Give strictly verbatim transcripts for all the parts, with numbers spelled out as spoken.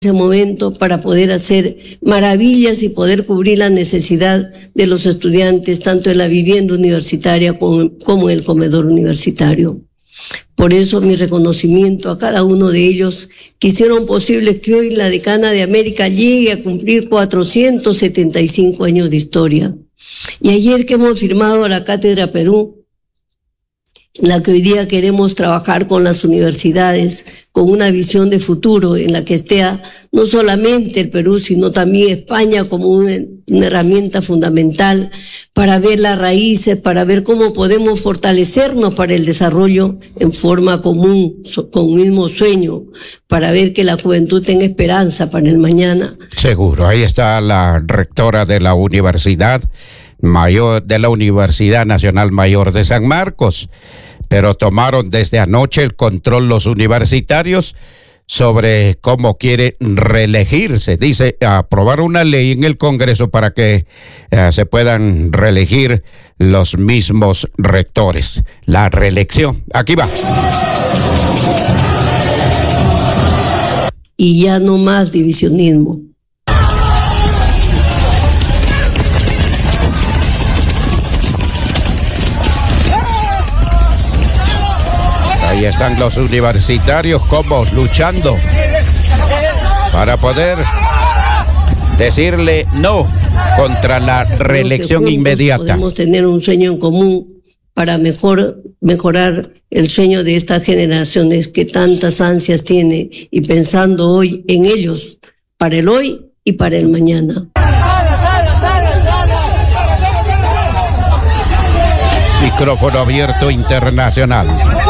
ese momento para poder hacer maravillas y poder cubrir la necesidad de los estudiantes, tanto en la vivienda universitaria como, como en el comedor universitario. Por eso mi reconocimiento a cada uno de ellos que hicieron posible que hoy la Decana de América llegue a cumplir cuatrocientos setenta y cinco años de historia. Y ayer que hemos firmado la Cátedra Perú, en la que hoy día queremos trabajar con las universidades, con una visión de futuro en la que esté no solamente el Perú, sino también España como una, una herramienta fundamental para ver las raíces, para ver cómo podemos fortalecernos para el desarrollo en forma común, con un mismo sueño, para ver que la juventud tenga esperanza para el mañana. Seguro, ahí está la rectora de la Universidad Mayor, de la Universidad Nacional Mayor de San Marcos. Pero tomaron desde anoche el control los universitarios sobre cómo quiere reelegirse. Dice, aprobar una ley en el Congreso para que uh, se puedan reelegir los mismos rectores. La reelección. Aquí va. Y ya no más divisionismo. Ahí están los universitarios como luchando para poder decirle no contra la reelección inmediata. Podemos tener un sueño en común para mejor mejorar el sueño de estas generaciones que tantas ansias tiene y pensando hoy en ellos, para el hoy y para el mañana. Micrófono abierto internacional.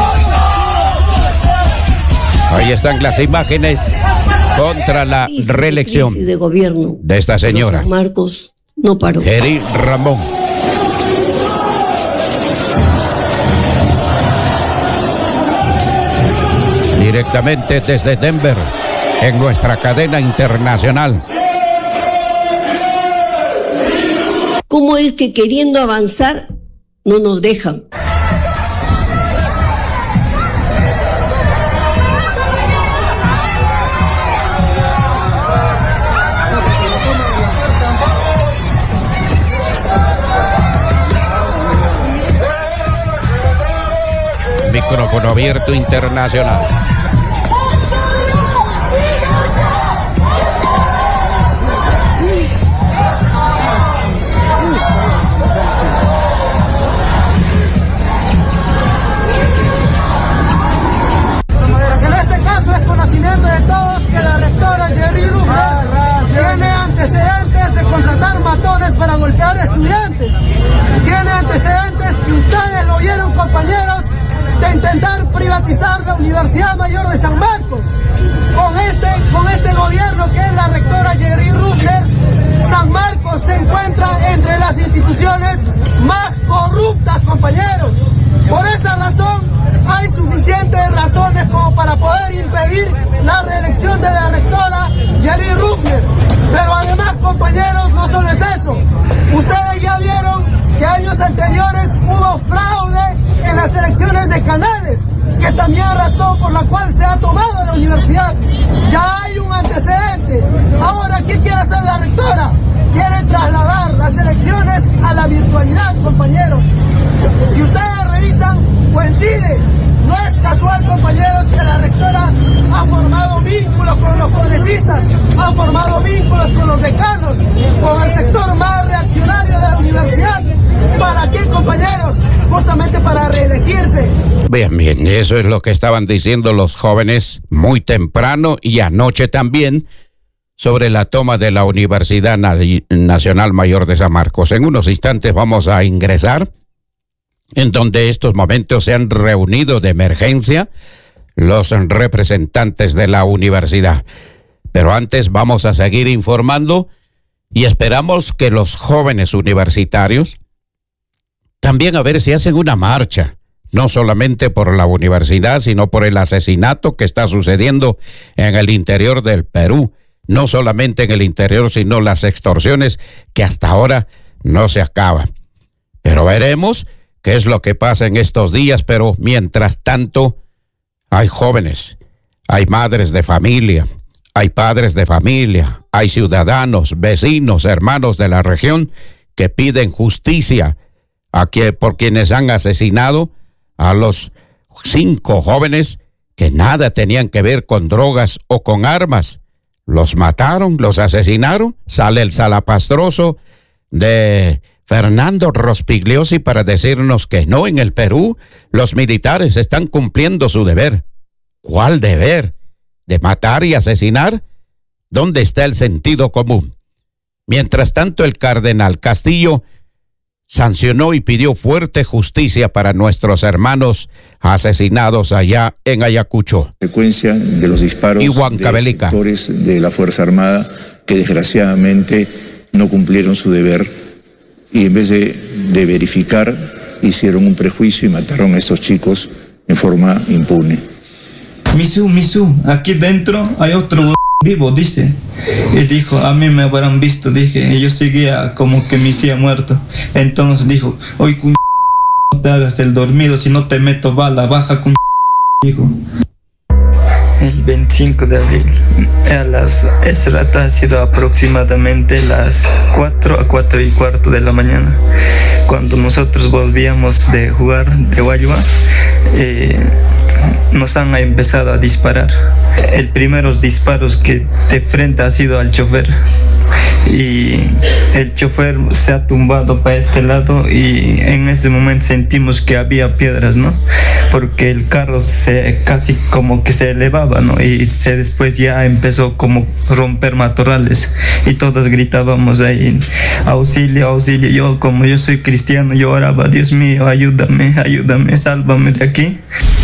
Ahí están las imágenes contra la reelección de gobierno de esta señora. San Marcos no paró. Geri Ramón. Directamente desde Denver, en nuestra cadena internacional. ¿Cómo es que queriendo avanzar no nos dejan? Micrófono abierto internacional. En este caso es conocimiento de todos que la rectora Jerry Ruffler tiene antecedentes de contratar matones para golpear estudiantes. Tiene antecedentes que ustedes lo oyeron, compañeros, de intentar privatizar la Universidad Mayor de San Marcos. Con este, con este gobierno que es la rectora Jerry Ruffler, San Marcos se encuentra entre las instituciones más corruptas, compañeros. Por esa razón hay suficientes razones como para poder impedir la reelección de la rectora Jerry Ruffler. Pero además, compañeros, no solo es eso. Ustedes ya vieron que años anteriores hubo fraude en las elecciones de Canales, que también es razón por la cual se ha tomado la universidad. Ya hay un antecedente. Ahora, ¿qué quiere hacer la rectora? Quiere trasladar las elecciones a la virtualidad, compañeros. Si ustedes revisan, coincide. No es casual, compañeros, que la rectora ha formado vínculos con los congresistas, ha formado vínculos con los decanos, con el sector más reaccionario de la universidad. ¿Para qué, compañeros? Justamente para reelegirse. Bien, bien, eso es lo que estaban diciendo los jóvenes muy temprano y anoche también sobre la toma de la Universidad Nacional Mayor de San Marcos. En unos instantes vamos a ingresar en donde estos momentos se han reunido de emergencia los representantes de la universidad. Pero antes vamos a seguir informando y esperamos que los jóvenes universitarios también a ver si hacen una marcha, no solamente por la universidad, sino por el asesinato que está sucediendo en el interior del Perú. No solamente en el interior, sino las extorsiones que hasta ahora no se acaban. Pero veremos qué es lo que pasa en estos días, pero mientras tanto hay jóvenes, hay madres de familia, Hay padres de familia, hay ciudadanos, vecinos, hermanos de la región que piden justicia a que, por quienes han asesinado a los cinco jóvenes que nada tenían que ver con drogas o con armas. Los mataron, los asesinaron. Sale el salapastroso de Fernando Rospigliosi para decirnos que no, en el Perú los militares están cumpliendo su deber. ¿Cuál deber? ¿De matar y asesinar? ¿Dónde está el sentido común? Mientras tanto, el cardenal Castillo sancionó y pidió fuerte justicia para nuestros hermanos asesinados allá en Ayacucho. Consecuencia de los disparos de sectores de la Fuerza Armada que desgraciadamente no cumplieron su deber y en vez de, de verificar hicieron un prejuicio y mataron a estos chicos en forma impune. Misu, Misu, aquí dentro hay otro vivo, dice. Y dijo, a mí me habrán visto, dije, y yo seguía como que me había muerto. Entonces dijo, oye, cuñ... no te hagas el dormido, si no te meto bala, baja, cuñ... dijo. El veinticinco de abril, a las, ese rato ha sido aproximadamente las cuatro a cuatro y cuarto de la mañana, cuando nosotros volvíamos de jugar de Guayua. Eh, nos han empezado a disparar. El primeros disparos que de frente ha sido al chofer y el chofer se ha tumbado para este lado y en ese momento sentimos que había piedras, ¿no? Porque el carro se casi como que se elevaba, ¿no? Y se, después ya empezó como romper matorrales y todos gritábamos ahí, auxilio, auxilio. Yo, como yo soy cristiano, yo oraba, Dios mío, ayúdame, ayúdame, sálvame de aquí.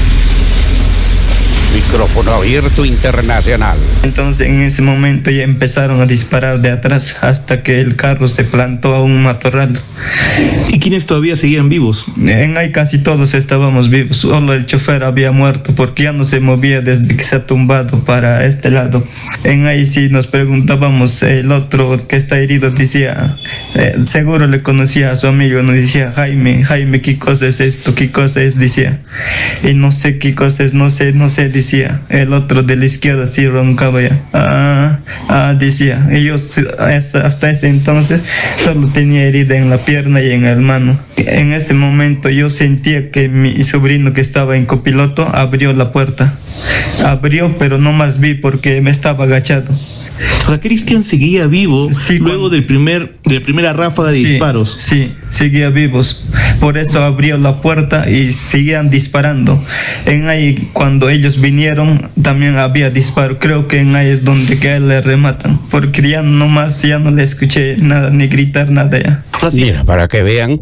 Micrófono abierto internacional. Entonces en ese momento ya empezaron a disparar de atrás hasta que el carro se plantó a un matorral. ¿Y quiénes todavía seguían vivos? En ahí casi todos estábamos vivos, solo el chofer había muerto porque ya no se movía desde que se ha tumbado para este lado. En ahí sí nos preguntábamos, el otro que está herido decía, eh, seguro le conocía a su amigo, nos decía, Jaime, Jaime, ¿qué cosa es esto? ¿Qué cosa es? Decía. Y no sé qué cosa es, no sé, no sé, decía. El otro de la izquierda sí roncaba ya. Ah, ah, decía. Y yo hasta, hasta ese entonces solo tenía herida en la pierna y en el mano. En ese momento yo sentía que mi sobrino que estaba en copiloto abrió la puerta. Abrió, pero no más vi porque me estaba agachado. O sea, Cristian seguía vivo sí, luego cuando... del primer, de la primera ráfaga de sí, disparos. Sí, seguía vivos. Por eso abrió la puerta y seguían disparando. En ahí, cuando ellos vinieron, también había disparo. Creo que en ahí es donde que a él le rematan. Porque ya no más, ya no le escuché nada, ni gritar nada ya. Mira, para que vean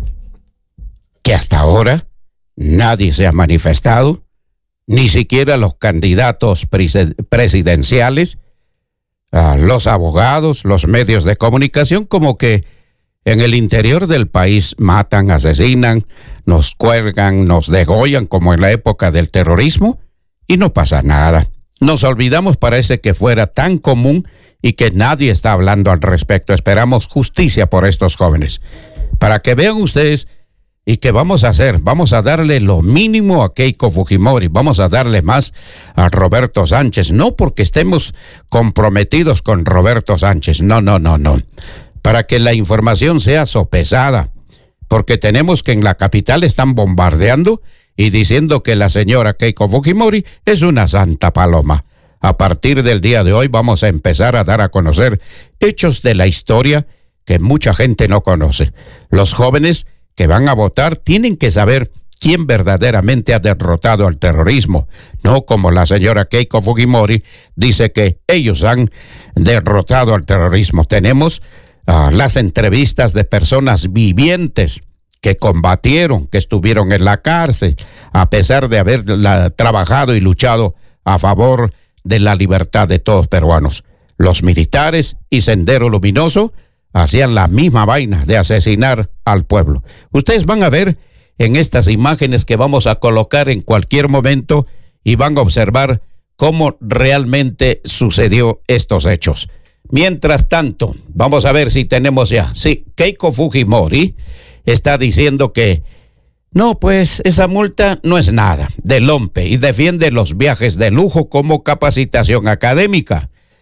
que hasta ahora nadie se ha manifestado, ni siquiera los candidatos presidenciales, Uh, los abogados, los medios de comunicación, como que en el interior del país matan, asesinan, nos cuelgan, nos degollan como en la época del terrorismo y no pasa nada. Nos olvidamos, parece que fuera tan común y que nadie está hablando al respecto. Esperamos justicia por estos jóvenes. Para que vean ustedes y que vamos a hacer, vamos a darle lo mínimo a Keiko Fujimori, vamos a darle más a Roberto Sánchez, no porque estemos comprometidos con Roberto Sánchez, no, no, no, no, para que la información sea sopesada, porque tenemos que en la capital están bombardeando y diciendo que la señora Keiko Fujimori es una santa paloma. A partir del día de hoy vamos a empezar a dar a conocer hechos de la historia que mucha gente no conoce. Los jóvenes que van a votar tienen que saber quién verdaderamente ha derrotado al terrorismo, no como la señora Keiko Fujimori dice que ellos han derrotado al terrorismo. Tenemos uh, las entrevistas de personas vivientes que combatieron, que estuvieron en la cárcel, a pesar de haber la, trabajado y luchado a favor de la libertad de todos peruanos. Los militares y Sendero Luminoso hacían la misma vaina de asesinar al pueblo. Ustedes van a ver en estas imágenes que vamos a colocar en cualquier momento y van a observar cómo realmente sucedió estos hechos. Mientras tanto, vamos a ver si tenemos ya. Sí, Keiko Fujimori está diciendo que no, pues esa multa no es nada del O M P E y defiende los viajes de lujo como capacitación académica.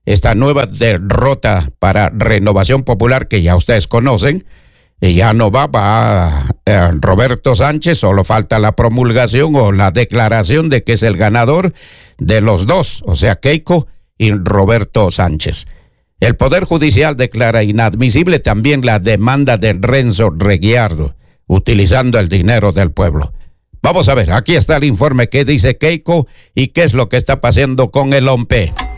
esta nueva derrota para Renovación Popular que ya ustedes conocen. Y ya no va, va eh, Roberto Sánchez, solo falta la promulgación o la declaración de que es el ganador de los dos, o sea, Keiko y Roberto Sánchez. El Poder Judicial declara inadmisible también la demanda de Renzo Reguiardo, utilizando el dinero del pueblo. Vamos a ver, aquí está el informe que dice Keiko y qué es lo que está pasando con el O M P E.